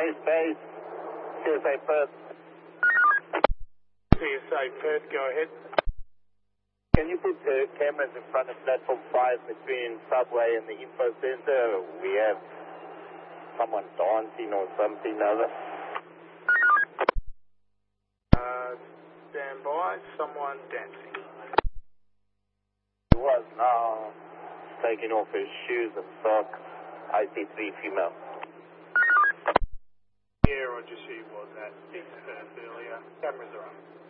Base. CSA Perth. CSA Perth, go ahead. Can you put the cameras in front of platform 5 between subway and the info center? We have someone dancing or something other. Stand by, someone dancing. He was now taking off his shoes and socks. IC3 female. Yeah, Roger, she was at 6 earlier. Cameras are on.